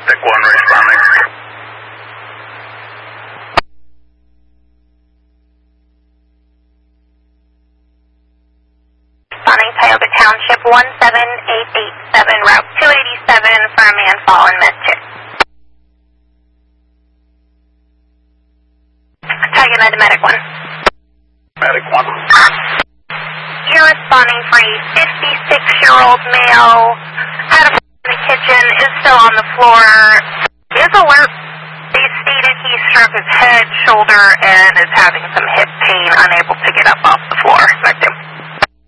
Pick 1 responding. Responding Tioga Township 17887, Route 287 for a man fallen med-2. Tioga Med, Medic 1. Medic 1. You're responding for a 56-year-old male out of the kitchen, is still on the floor, is alert. They stated he struck his head, shoulder, and is having some hip pain, unable to get up off the floor.